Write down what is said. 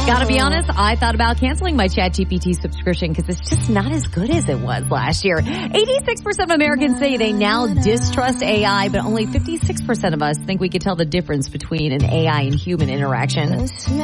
Gotta be honest, I thought about canceling my ChatGPT subscription because it's just not as good as it was last year. 86% of Americans say they now distrust AI, but only 56% of us think we could tell the difference between an AI and human interaction.